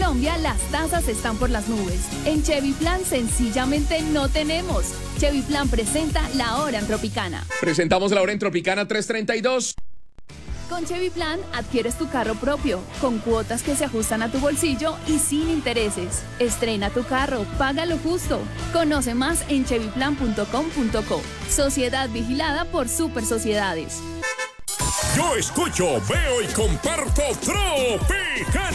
Colombia las tasas están por las nubes. En Chevy Plan sencillamente no tenemos. Chevy Plan presenta La Hora en Tropicana. Presentamos La Hora en Tropicana 3:32. Con Chevy Plan adquieres tu carro propio, con cuotas que se ajustan a tu bolsillo y sin intereses. Estrena tu carro, págalo justo. Conoce más en chevyplan.com.co. Sociedad vigilada por Super Sociedades. Yo escucho, veo y comparto Tropicana.